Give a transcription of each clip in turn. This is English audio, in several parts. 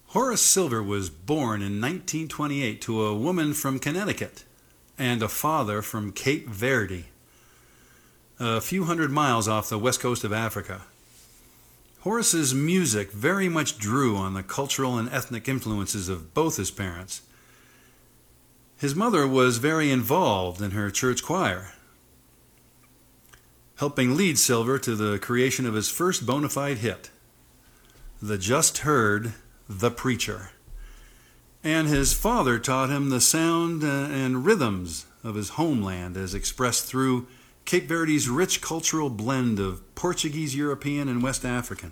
Horace Silver was born in 1928 to a woman from Connecticut and a father from Cape Verde, a few hundred miles off the west coast of Africa. Horace's music very much drew on the cultural and ethnic influences of both his parents. His mother was very involved in her church choir, helping lead Silver to the creation of his first bona fide hit, the just heard The Preacher. And his father taught him the sound and rhythms of his homeland as expressed through Cape Verde's rich cultural blend of Portuguese, European, and West African.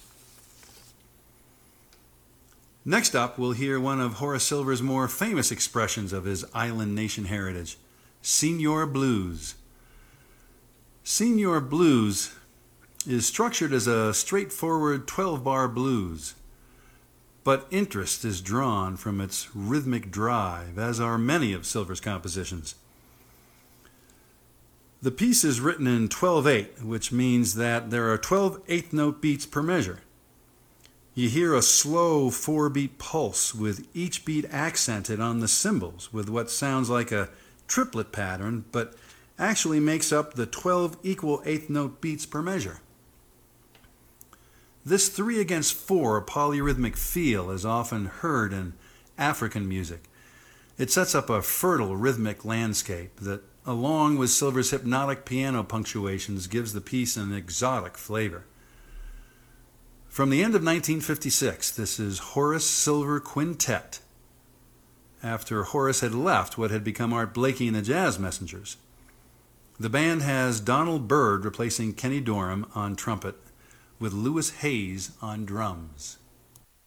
Next up, we'll hear one of Horace Silver's more famous expressions of his island nation heritage, Señor Blues. Señor Blues is structured as a straightforward 12-bar blues, but interest is drawn from its rhythmic drive, as are many of Silver's compositions. The piece is written in 12/8, which means that there are 12 eighth-note beats per measure. You hear a slow 4-beat pulse with each beat accented on the cymbals with what sounds like a triplet pattern, but actually makes up the 12 equal eighth-note beats per measure. This 3-against-4 polyrhythmic feel is often heard in African music. It sets up a fertile rhythmic landscape that, along with Silver's hypnotic piano punctuations, gives the piece an exotic flavor. From the end of 1956, this is Horace Silver Quintet, after Horace had left what had become Art Blakey and the Jazz Messengers. The band has Donald Byrd replacing Kenny Dorham on trumpet, with Louis Hayes on drums.